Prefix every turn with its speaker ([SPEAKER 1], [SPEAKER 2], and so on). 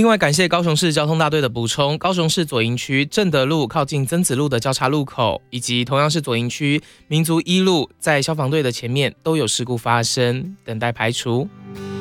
[SPEAKER 1] 另外感谢高雄市交通大队的补充，高雄市左营区正德路靠近曾子路的交叉路口，以及同样是左营区民族一路在消防队的前面都有事故发生，等待排除。